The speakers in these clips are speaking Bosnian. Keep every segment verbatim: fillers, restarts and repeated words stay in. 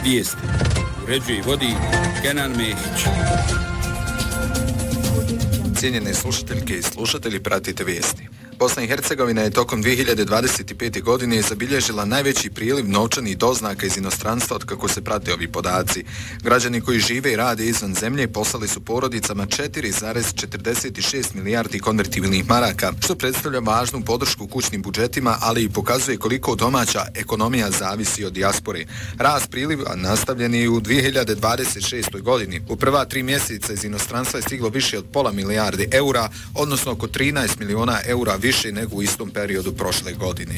Vijesti. Uređuje i vodi Kenan Mehić. Cijenjene slušateljke i slušatelji, pratite vijesti. Bosna i Hercegovina je tokom dvije hiljade dvadeset pete. godine zabilježila najveći priliv novčanih doznaka iz inostranstva od kako se prate ovi podaci. Građani koji žive i rade izvan zemlje poslali su porodicama četiri zarez četrdeset šest milijardi konvertibilnih maraka, što predstavlja važnu podršku kućnim budžetima, ali i pokazuje koliko domaća ekonomija zavisi od dijaspore. Rast priliva nastavljen je u dvije hiljade dvadeset šestoj. godini. U prva tri mjeseca iz inostranstva je stiglo više od pola milijarde eura, odnosno oko trinaest miliona eura više nego u istom periodu prošle godine.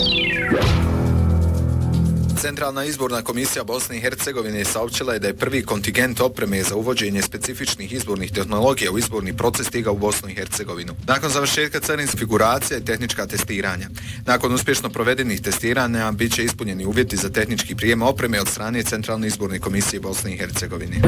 Centralna izborna komisija Bosne i Hercegovine saopćila je da je prvi kontingent opreme za uvođenje specifičnih izbornih tehnologija u izborni proces stigao u Bosnu i Hercegovinu. Nakon završetka carinskih figuracija i tehnička testiranja. Nakon uspješno provedenih testiranja bit će ispunjeni uvjeti za tehnički prijem opreme od strane Centralne izborne komisije Bosne i Hercegovine.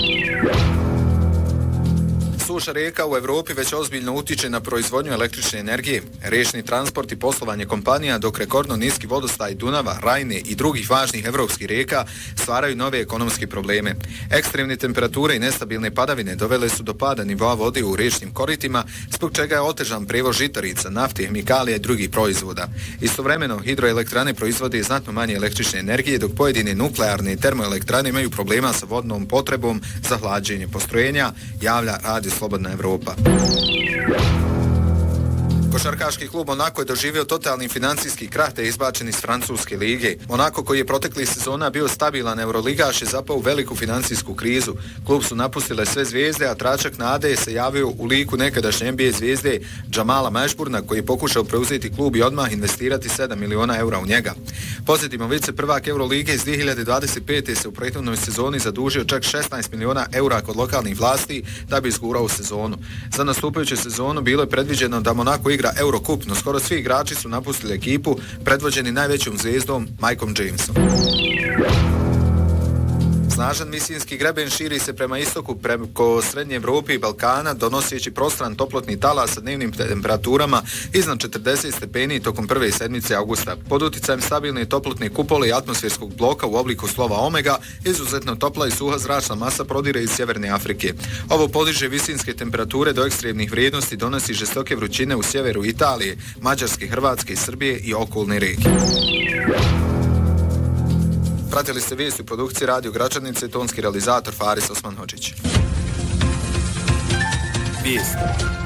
Suša rijeka u Europi već ozbiljno utiče na proizvodnju električne energije, riječni transport i poslovanje kompanija, dok rekordno niski vodostaj Dunava, Rajne i drugih važnih evropskih rijeka stvaraju nove ekonomske probleme. Ekstremne temperature i nestabilne padavine dovele su do pada nivoa vode u riječnim koritima, zbog čega je otežan prijevoz žitarica, nafte, hemikalija i drugih proizvoda. Istovremeno, hidroelektrane proizvode znatno manje električne energije, dok pojedine nuklearne i termoelektrane imaju problema sa vodnom potrebom za hlađenje postrojenja, javlja Radio Slobodna Evropa. Košarkaški klub Monako je doživio totalni financijski krah te je izbačen iz Francuske lige. Monako, koji je proteklih sezona bio stabilan euroligaš, je zapao u veliku financijsku krizu. Klub su napustile sve zvijezde, a tračak nade se javio u liku nekadašnje N B A zvijezde Džamala Mešburna, koji je pokušao preuzeti klub i odmah investirati sedam miliona eura u njega. Podsjetimo, vice prvak Eurolige iz dvije hiljade dvadeset pete. se u prethodnoj sezoni zadužio čak šesnaest miliona eura kod lokalnih vlasti da bi izgurao sezonu. Za nastupajuću sezonu bilo je predviđeno da Monako igra Eurocup, no skoro svi igrači su napustili ekipu, predvođeni najvećom zvijezdom Mikeom Jamesom. Snažan misijski greben širi se prema istoku preko Srednje Evrope i Balkana, donoseći prostran toplotni talas sa dnevnim temperaturama iznad četrdeset stepeni tokom prve sedmice augusta. Pod uticajem stabilne toplotne kupole i atmosferskog bloka u obliku slova omega, izuzetno topla i suha zračna masa prodire iz Sjeverne Afrike. Ovo podiže visinske temperature do ekstremnih vrijednosti, donosi žestoke vrućine u sjeveru Italije, Mađarske, Hrvatske, Srbije i okolne regije. Pratili ste vijesti u produkciji Radio Gračanice, tonski realizator Faris Osman Hođić. Vijesti.